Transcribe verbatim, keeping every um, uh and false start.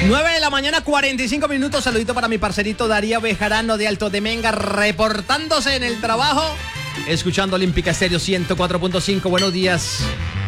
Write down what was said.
nueve de la mañana, cuarenta y cinco minutos. Saludito para mi parcerito Darío Bejarano de Alto de Menga, reportándose en el trabajo, escuchando Olímpica Estéreo ciento cuatro punto cinco. Buenos días.